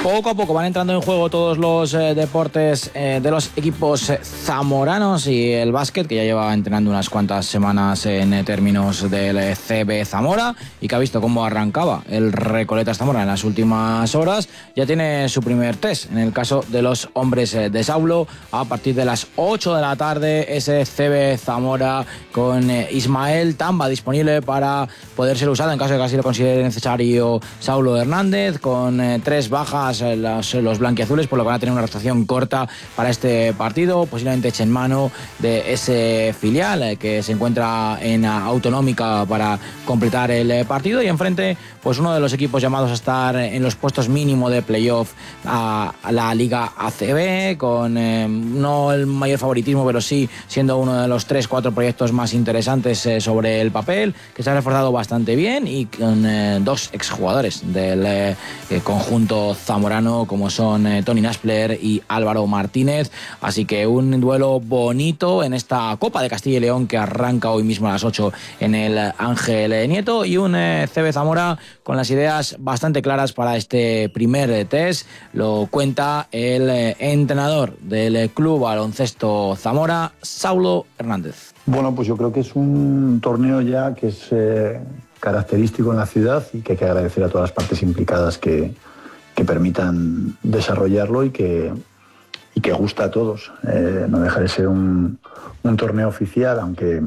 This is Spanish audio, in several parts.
Poco a poco van entrando en juego todos los deportes de los equipos zamoranos y el básquet, que ya lleva entrenando unas cuantas semanas en términos del CB Zamora y que ha visto cómo arrancaba el Recoletas Zamora en las últimas horas. Ya tiene su primer test. En el caso de los hombres de Saulo, a partir de las 8 de la tarde, ese CB Zamora con Ismael Tamba disponible para poder ser usado en caso de que así lo considere necesario Saulo Hernández, con 3 bajas los blanquiazules, por lo que van a tener una rotación corta para este partido, posiblemente echen mano de ese filial que se encuentra en Autonómica para completar el partido, y enfrente pues uno de los equipos llamados a estar en los puestos mínimo de playoff a la Liga ACB, con no el mayor favoritismo, pero sí siendo uno de los 3-4 proyectos más interesantes sobre el papel, que se ha reforzado bastante bien y con 2 exjugadores del conjunto zamorano, como son Tony Naspler y Álvaro Martínez. Así que un duelo bonito en esta Copa de Castilla y León que arranca hoy mismo a las 8 en el Ángel Nieto, y un CB Zamora con las ideas bastante claras para este primer test. Lo cuenta el entrenador del Club Baloncesto Zamora, Saulo Hernández. Bueno, pues yo creo que es un torneo ya que es característico en la ciudad y que hay que agradecer a todas las partes implicadas que permitan desarrollarlo y que gusta a todos. No deja de ser un torneo oficial,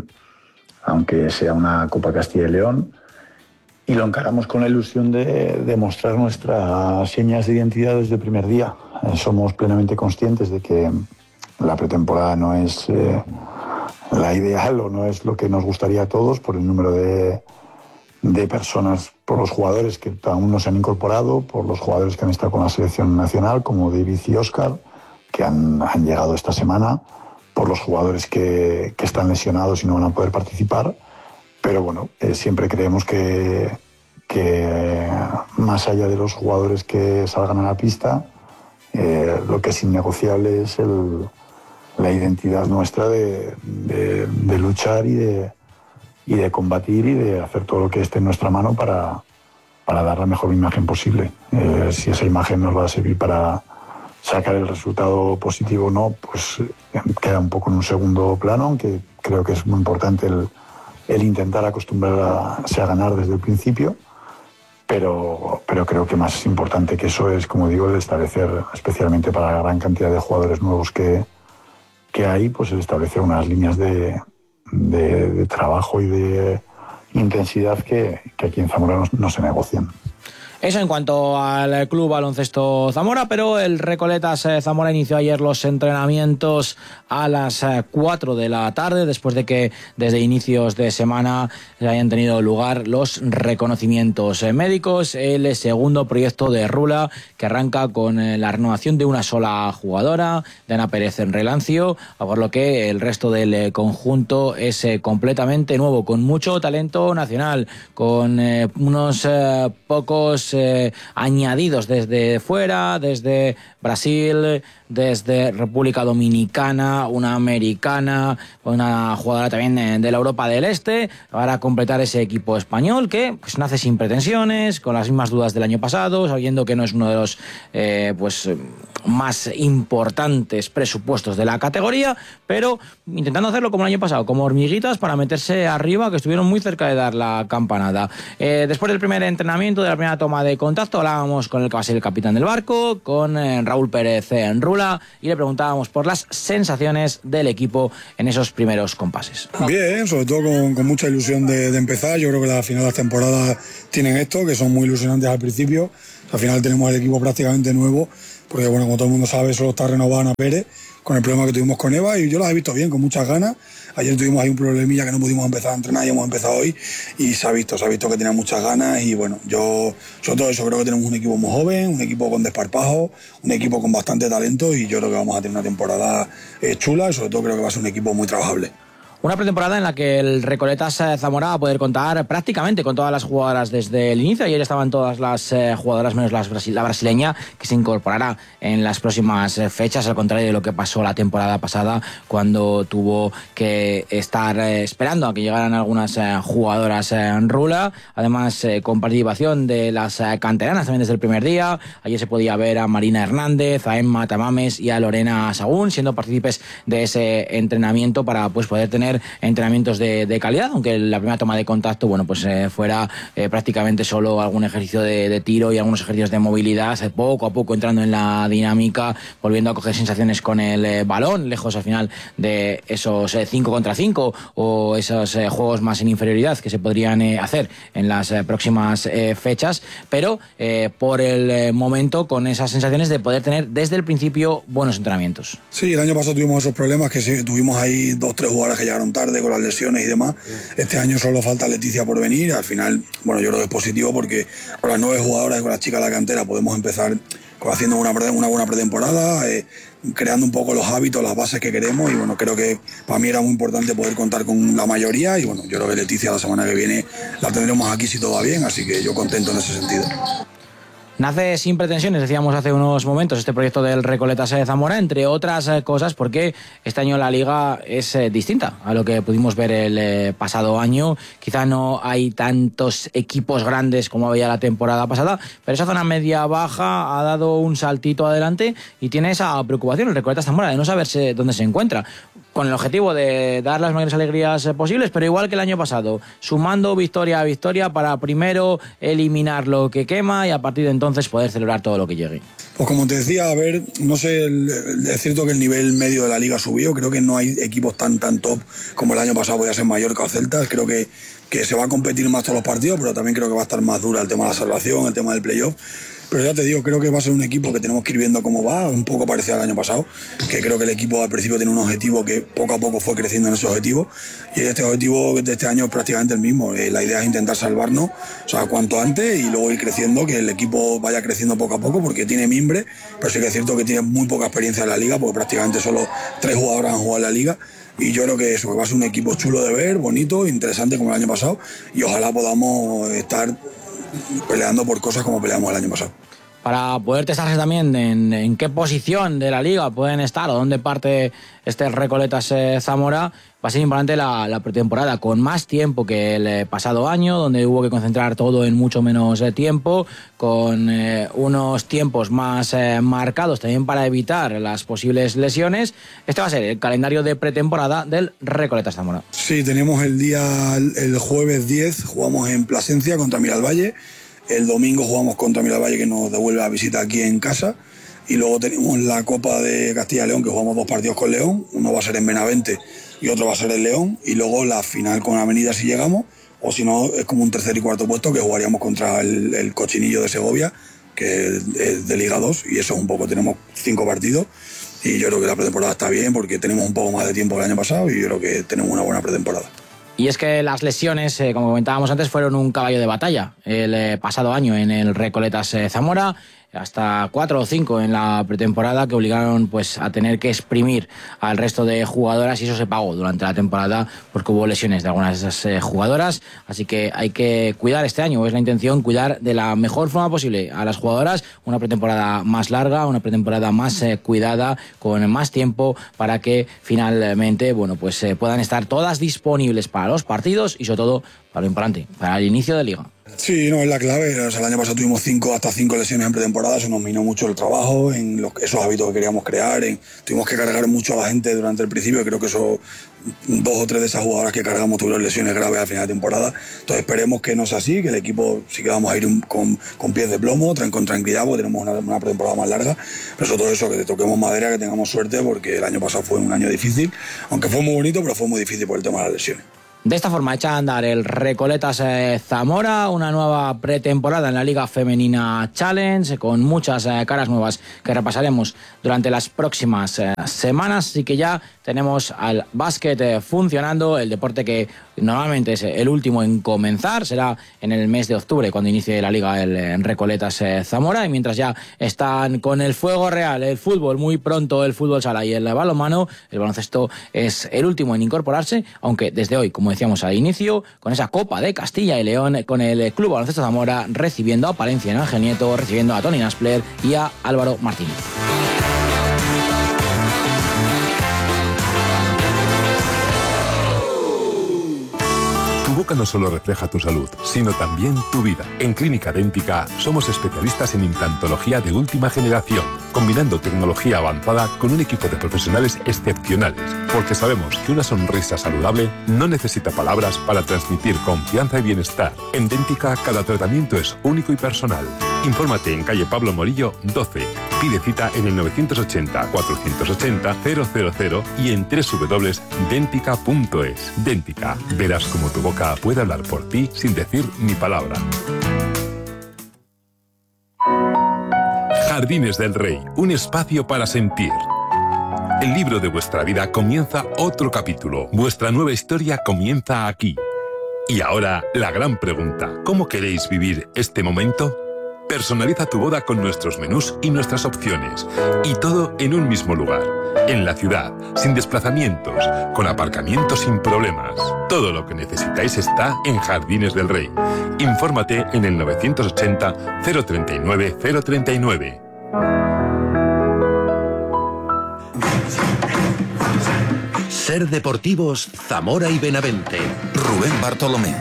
aunque sea una Copa Castilla y León, y lo encaramos con la ilusión de mostrar nuestras señas de identidad desde el primer día. Somos plenamente conscientes de que la pretemporada no es la ideal o no es lo que nos gustaría a todos por el número de personas, por los jugadores que aún no se han incorporado, por los jugadores que han estado con la selección nacional, como David y Óscar, que han llegado esta semana, por los jugadores que están lesionados y no van a poder participar. Pero bueno, siempre creemos que más allá de los jugadores que salgan a la pista, lo que es innegociable es la identidad nuestra de luchar y de combatir y de hacer todo lo que esté en nuestra mano para dar la mejor imagen posible. Si esa imagen nos va a servir para sacar el resultado positivo o no, pues queda un poco en un segundo plano, aunque creo que es muy importante el intentar acostumbrarse a ganar desde el principio, pero creo que más importante que eso es, como digo, el establecer, especialmente para la gran cantidad de jugadores nuevos que hay, pues el establecer unas líneas de trabajo y de intensidad que aquí en Zamora no se negocian. Eso en cuanto al Club Baloncesto Zamora, pero el Recoletas Zamora inició ayer los entrenamientos a las 4 de la tarde, después de que desde inicios de semana hayan tenido lugar los reconocimientos médicos. El segundo proyecto de Rula, que arranca con la renovación de una sola jugadora, de Ana Pérez en Relancio, por lo que el resto del conjunto es completamente nuevo, con mucho talento nacional, con unos pocos añadidos desde fuera, desde Brasil, desde República Dominicana, una americana, una jugadora también de la Europa del Este, para completar ese equipo español que pues nace sin pretensiones, con las mismas dudas del año pasado, sabiendo que no es uno de los más importantes presupuestos de la categoría, pero intentando hacerlo como el año pasado, como hormiguitas para meterse arriba, que estuvieron muy cerca de dar la campanada. Después del primer entrenamiento, de la primera toma de contacto, hablábamos con el que va a ser el capitán del barco, con Raúl Pérez en Rula, y le preguntábamos por las sensaciones del equipo en esos primeros compases. Bien, sobre todo con mucha ilusión de empezar. Yo creo que las finales de temporada tienen esto, que son muy ilusionantes al principio. Al final tenemos el equipo prácticamente nuevo, porque bueno, como todo el mundo sabe, solo está renovada Ana Pérez, con el problema que tuvimos con Eva, y yo las he visto bien, con muchas ganas. Ayer tuvimos ahí un problemilla que no pudimos empezar a entrenar y hemos empezado hoy, y se ha visto que tienen muchas ganas. Y bueno, yo sobre todo eso, creo que tenemos un equipo muy joven, un equipo con desparpajo, un equipo con bastante talento, y yo creo que vamos a tener una temporada chula, y sobre todo creo que va a ser un equipo muy trabajable. Una pretemporada en la que el Recoletas Zamora va a poder contar prácticamente con todas las jugadoras desde el inicio. Ayer estaban todas las jugadoras menos la brasileña, que se incorporará en las próximas fechas, al contrario de lo que pasó la temporada pasada, cuando tuvo que estar esperando a que llegaran algunas jugadoras en Rula. Además, con participación de las canteranas también desde el primer día. Ayer se podía ver a Marina Hernández, a Emma Tamames y a Lorena Sagún siendo partícipes de ese entrenamiento para pues poder tener entrenamientos de calidad, aunque la primera toma de contacto fuera prácticamente solo algún ejercicio de tiro y algunos ejercicios de movilidad, poco a poco entrando en la dinámica, volviendo a coger sensaciones con el balón, lejos al final de esos 5 contra 5 o esos juegos más en inferioridad que se podrían hacer en las próximas fechas, pero por el momento con esas sensaciones de poder tener desde el principio buenos entrenamientos. Sí, el año pasado tuvimos esos problemas que sí, tuvimos ahí 2-3 jugadoras que llegaron tarde con las lesiones y demás. Este año solo falta Leticia por venir. Al final, yo creo que es positivo porque con las 9 jugadoras y con las chicas de la cantera podemos empezar haciendo una buena pretemporada, creando un poco los hábitos, las bases que queremos, y creo que para mí era muy importante poder contar con la mayoría, y yo creo que Leticia la semana que viene la tendremos aquí si todo va bien, así que yo contento en ese sentido. Nace sin pretensiones, decíamos hace unos momentos, este proyecto del Recoletas Zamora, entre otras cosas porque este año la liga es distinta a lo que pudimos ver el pasado año. Quizá no hay tantos equipos grandes como había la temporada pasada, pero esa zona media-baja ha dado un saltito adelante y tiene esa preocupación el Recoletas Zamora de no saberse dónde se encuentra, con el objetivo de dar las mayores alegrías posibles, pero igual que el año pasado, sumando victoria a victoria para primero eliminar lo que quema y a partir de entonces poder celebrar todo lo que llegue. Pues como te decía, no sé, es cierto que el nivel medio de la liga subió, creo que no hay equipos tan top como el año pasado podía ser Mallorca o Celta, creo que se va a competir más todos los partidos, pero también creo que va a estar más dura el tema de la salvación, el tema del playoff. Pero ya te digo, creo que va a ser un equipo que tenemos que ir viendo cómo va, un poco parecido al año pasado, que creo que el equipo al principio tiene un objetivo que poco a poco fue creciendo en ese objetivo, y este objetivo de este año es prácticamente el mismo. La idea es intentar salvarnos, cuanto antes, y luego ir creciendo, que el equipo vaya creciendo poco a poco, porque tiene mimbre, pero sí que es cierto que tiene muy poca experiencia en la liga, porque prácticamente solo 3 jugadoras han jugado en la liga. Y yo creo que eso, que va a ser un equipo chulo de ver, bonito, interesante como el año pasado, y ojalá podamos estar peleando por cosas como peleamos el año pasado. Para poder testarse también en qué posición de la liga pueden estar o dónde parte este Recoletas Zamora, va a ser importante la pretemporada, con más tiempo que el pasado año, donde hubo que concentrar todo en mucho menos tiempo, con unos tiempos más marcados también para evitar las posibles lesiones. Este va a ser el calendario de pretemporada del Recoletas Zamora. Sí, tenemos el jueves 10, jugamos en Plasencia contra Miralvalle. El domingo jugamos contra Miralvalle, que nos devuelve la visita aquí en casa. Y luego tenemos la Copa de Castilla y León, que jugamos 2 partidos con León. Uno va a ser en Benavente y otro va a ser en León. Y luego la final con Avenida si llegamos. O si no, es como un tercer y cuarto puesto que jugaríamos contra el Cochinillo de Segovia, que es de Liga 2. Y eso es un poco, tenemos 5 partidos. Y yo creo que la pretemporada está bien porque tenemos un poco más de tiempo que el año pasado y yo creo que tenemos una buena pretemporada. Y es que las lesiones, como comentábamos antes, fueron un caballo de batalla el pasado año en el Recoletas Zamora, hasta 4 o 5 en la pretemporada, que obligaron a tener que exprimir al resto de jugadoras, y eso se pagó durante la temporada porque hubo lesiones de algunas de esas jugadoras. Así que hay que cuidar este año, es la intención, cuidar de la mejor forma posible a las jugadoras, una pretemporada más larga, una pretemporada más cuidada, con más tiempo, para que finalmente puedan estar todas disponibles para los partidos y sobre todo para lo importante, para el inicio de liga. Sí, no, es la clave. El año pasado tuvimos 5 lesiones en pretemporada, eso nos minó mucho el trabajo, en esos hábitos que queríamos crear, tuvimos que cargar mucho a la gente durante el principio, creo que eso, 2 o 3 de esas jugadoras que cargamos tuvieron lesiones graves al final de temporada. Entonces esperemos que no sea así, que el equipo sí que vamos a ir con pies de plomo, con tranquilidad, porque tenemos una pretemporada más larga, pero sobre todo eso, que toquemos madera, que tengamos suerte, porque el año pasado fue un año difícil, aunque fue muy bonito, pero fue muy difícil por el tema de las lesiones. De esta forma echa a andar el Recoletas Zamora, una nueva pretemporada en la Liga Femenina Challenge, con muchas caras nuevas que repasaremos durante las próximas semanas. Así que ya tenemos al básquet funcionando, el deporte que normalmente es el último en comenzar, será en el mes de octubre cuando inicie la Liga el Recoletas Zamora, y mientras ya están con el fuego real, el fútbol muy pronto, el fútbol sala y el balonmano, el baloncesto es el último en incorporarse, aunque desde hoy, como decíamos al inicio, con esa Copa de Castilla y León, con el Club Baloncesto Zamora recibiendo a Palencia en Ángel Nieto, recibiendo a Tony Naspler y a Álvaro Martínez. Tu boca no solo refleja tu salud, sino también tu vida. En Clínica Dèntica somos especialistas en implantología de última generación, combinando tecnología avanzada con un equipo de profesionales excepcionales, porque sabemos que una sonrisa saludable no necesita palabras para transmitir confianza y bienestar. En Dèntica cada tratamiento es único y personal. Infórmate en calle Pablo Morillo 12. Pide cita en el 980-480-000 y en www.dentica.es. Dèntica. Verás cómo tu boca puede hablar por ti sin decir ni palabra. Jardines del Rey, un espacio para sentir. El libro de vuestra vida comienza otro capítulo. Vuestra nueva historia comienza aquí. Y ahora, la gran pregunta. ¿Cómo queréis vivir este momento? Personaliza tu boda con nuestros menús y nuestras opciones. Y todo en un mismo lugar. En la ciudad, sin desplazamientos, con aparcamiento sin problemas. Todo lo que necesitáis está en Jardines del Rey. Infórmate en el 980 039 039. Ser Deportivos Zamora y Benavente. Rubén Bartolomé.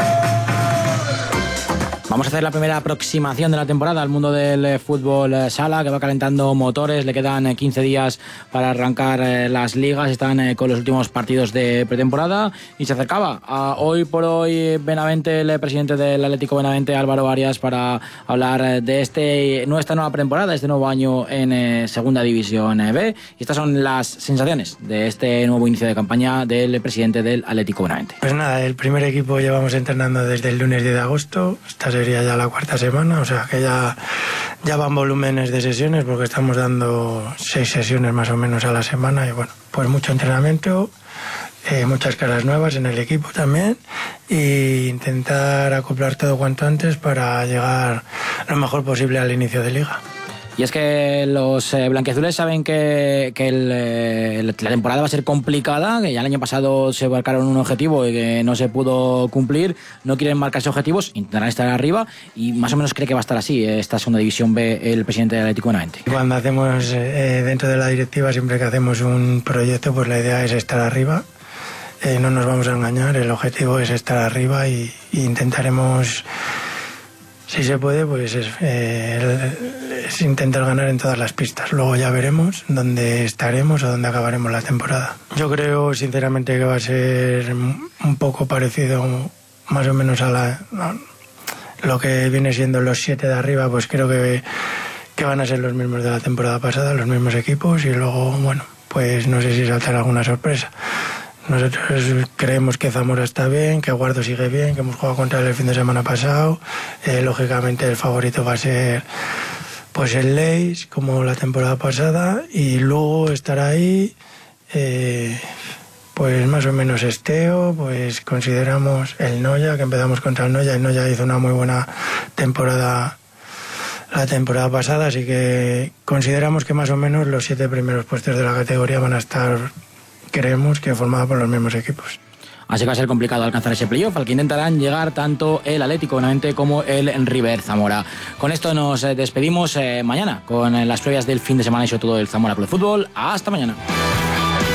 Vamos a hacer la primera aproximación de la temporada al mundo del fútbol sala, que va calentando motores. Le quedan 15 días para arrancar las ligas. Están con los últimos partidos de pretemporada y se acercaba a hoy por hoy Benavente, el presidente del Atlético Benavente, Álvaro Arias, para hablar de esta nueva pretemporada, este nuevo año en Segunda División B. Y estas son las sensaciones de este nuevo inicio de campaña del presidente del Atlético Benavente. Pues nada, el primer equipo llevamos entrenando desde el lunes 10 de agosto. Sería ya la cuarta semana, o sea que ya van volúmenes de sesiones, porque estamos dando 6 sesiones más o menos a la semana, y bueno, pues mucho entrenamiento, muchas caras nuevas en el equipo también, e intentar acoplar todo cuanto antes para llegar lo mejor posible al inicio de liga. Y es que los blanquiazules saben que la temporada va a ser complicada, que ya el año pasado se marcaron un objetivo y que no se pudo cumplir. No quieren marcarse objetivos, intentarán estar arriba, y más o menos cree que va a estar así esta Segunda División B el presidente del Atlético Benavente. Cuando hacemos dentro de la directiva, siempre que hacemos un proyecto, pues la idea es estar arriba. No nos vamos a engañar, el objetivo es estar arriba y intentaremos, si se puede, pues es intentar ganar en todas las pistas. Luego ya veremos dónde estaremos o dónde acabaremos la temporada. Yo creo sinceramente que va a ser un poco parecido más o menos a lo que viene siendo los 7 de arriba, pues creo que van a ser los mismos de la temporada pasada, los mismos equipos, y luego, bueno, pues no sé si saltará alguna sorpresa. Nosotros creemos que Zamora está bien, que Guardo sigue bien, que hemos jugado contra él el fin de semana pasado. Lógicamente el favorito va a ser pues el Leis, como la temporada pasada, y luego estará ahí pues más o menos Esteo, pues consideramos el Noya, que empezamos contra el Noya hizo una muy buena temporada la temporada pasada, así que consideramos que más o menos los 7 primeros puestos de la categoría van a estar, creemos que formados por los mismos equipos. Así que va a ser complicado alcanzar ese playoff al que intentarán llegar tanto el Atlético Benavente como el River Zamora. Con esto nos despedimos mañana con las previas del fin de semana y sobre todo el Zamora Club de Fútbol. Hasta mañana.